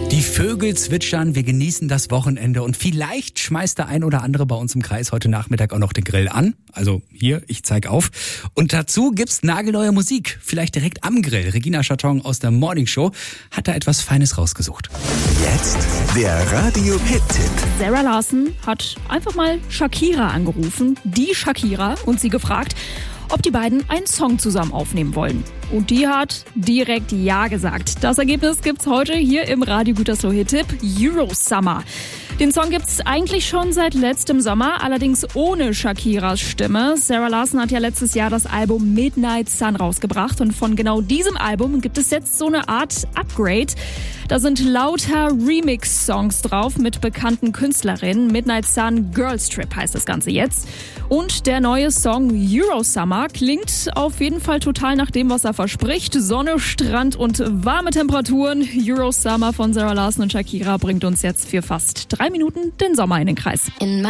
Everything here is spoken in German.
Die Vögel zwitschern, wir genießen das Wochenende und vielleicht schmeißt der ein oder andere bei uns im Kreis heute Nachmittag auch noch den Grill an. Also hier, ich zeig auf. Und dazu gibt's nagelneue Musik, vielleicht direkt am Grill. Regina Scharton aus der Morning Show hat da etwas Feines rausgesucht. Jetzt der Radio-Hit-Tipp. Sarah Larson hat einfach mal Shakira angerufen, die Shakira, und sie gefragt, ob die beiden einen Song zusammen aufnehmen wollen. Und die hat direkt Ja gesagt. Das Ergebnis gibt's heute hier im Radio Gütersloh Hit-Tipp, Euro Summer. Den Song gibt's eigentlich schon seit letztem Sommer, allerdings ohne Shakiras Stimme. Sarah Larson hat ja letztes Jahr das Album Midnight Sun rausgebracht und von genau diesem Album gibt es jetzt so eine Art Upgrade. Da sind lauter Remix-Songs drauf mit bekannten Künstlerinnen. Midnight Sun Girls Trip heißt das Ganze jetzt. Und der neue Song Euro Summer klingt auf jeden Fall total nach dem, was er verspricht. Sonne, Strand und warme Temperaturen. Euro Summer von Sarah Larson und Shakira bringt uns jetzt für fast 3 Minuten den Sommer in den Kreis.